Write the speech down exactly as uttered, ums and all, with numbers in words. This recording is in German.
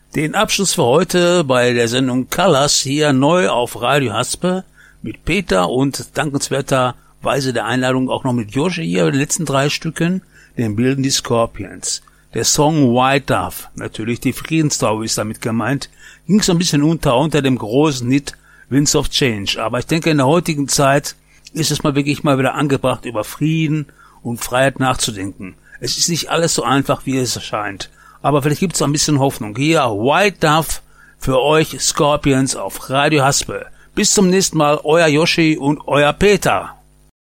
Den Abschluss für heute bei der Sendung Colors hier neu auf Radio Haspe mit Peter und dankenswerterweise der Einladung auch noch mit Joshi hier bei den letzten drei Stücken, den bilden die Scorpions. Der Song White Dove, natürlich die Friedensstory ist damit gemeint, ging so ein bisschen unter unter dem großen Hit Winds of Change. Aber ich denke, in der heutigen Zeit ist es mal wirklich mal wieder angebracht, über Frieden und Freiheit nachzudenken. Es ist nicht alles so einfach, wie es erscheint. Aber vielleicht gibt es ein bisschen Hoffnung. Hier White Dove für euch Scorpions auf Radio Haspe. Bis zum nächsten Mal, euer Joshi und euer Peter.